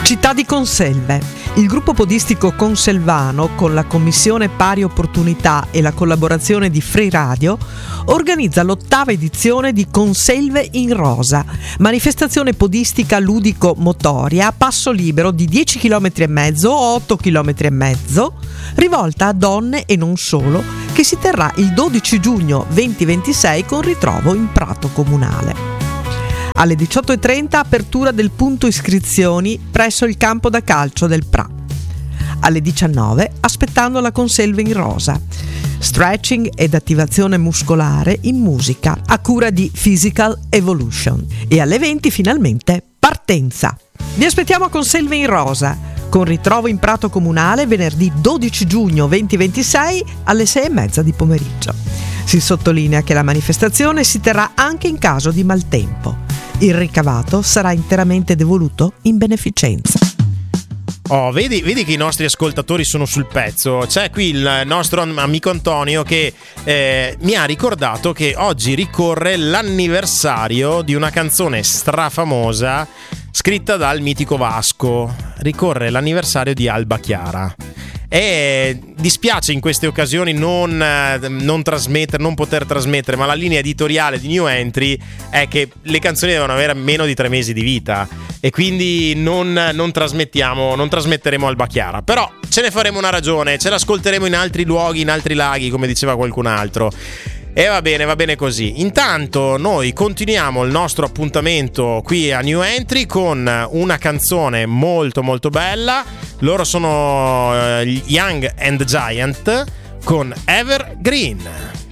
Città di Conselve. Il gruppo podistico conselvano, con la Commissione Pari Opportunità e la collaborazione di Free Radio, organizza l'8ª edizione di Conselve in Rosa, manifestazione podistica ludico-motoria a passo libero di 10 km e mezzo o 8 km e mezzo, rivolta a donne e non solo, che si terrà il 12 giugno 2026 con ritrovo in Prato Comunale. Alle 18:30 apertura del punto iscrizioni presso il campo da calcio del Pra. Alle 19 aspettando la Conselve in Rosa. Stretching ed attivazione muscolare in musica a cura di Physical Evolution. E alle 20 finalmente partenza. Vi aspettiamo a Conselve in Rosa, con ritrovo in Prato Comunale venerdì 12 giugno 2026 alle 6:30 di pomeriggio. Si sottolinea che la manifestazione si terrà anche in caso di maltempo. Il ricavato sarà interamente devoluto in beneficenza. Oh, vedi che i nostri ascoltatori sono sul pezzo. C'è qui il nostro amico Antonio che mi ha ricordato che oggi ricorre l'anniversario di una canzone strafamosa scritta dal mitico Vasco. Ricorre l'anniversario di Alba Chiara. E dispiace in queste occasioni non poter trasmettere, ma la linea editoriale di New Entry è che le canzoni devono avere meno di 3 mesi di vita e quindi non trasmetteremo Alba Chiara. Però ce ne faremo una ragione, ce l'ascolteremo in altri luoghi, in altri laghi, come diceva qualcun altro. E va bene così. Intanto noi continuiamo il nostro appuntamento qui a New Entry con una canzone molto molto bella. Loro sono Young and Giant con Evergreen.